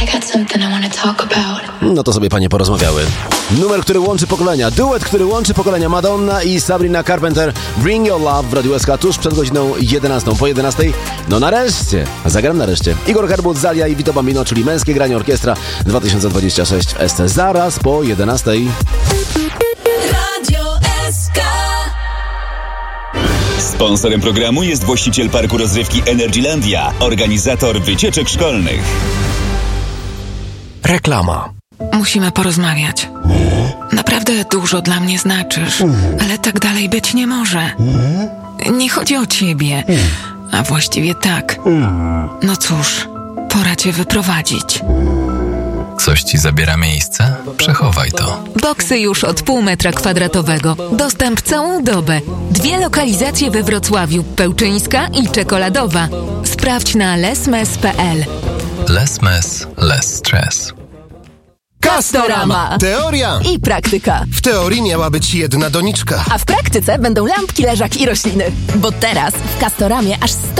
No to sobie panie porozmawiały. Numer, który łączy pokolenia. Duet, który łączy pokolenia. Madonna i Sabrina Carpenter. Bring Your Love w Radiu SK tuż przed godziną 11. Po 11. No nareszcie. Zagram nareszcie. Igor Herbut, Zalia i Vito Bambino, czyli Męskie Granie Orkiestra 2026 w SC. Zaraz po 11. Radio SK. Sponsorem programu jest właściciel parku rozrywki Energylandia, organizator wycieczek szkolnych. Reklama. Musimy porozmawiać. Naprawdę dużo dla mnie znaczysz, ale tak dalej być nie może. Nie chodzi o ciebie, a właściwie tak. No cóż, pora cię wyprowadzić. Coś ci zabiera miejsce? Przechowaj to. Boksy już od pół metra kwadratowego. Dostęp całą dobę. 2 lokalizacje we Wrocławiu. Pełczyńska i Czekoladowa. Sprawdź na lesmes.pl. Less less stress. Castorama. Teoria I praktyka. w teorii miała być jedna doniczka. A w praktyce będą lampki, leżak i rośliny. Bo teraz w Castoramie aż 100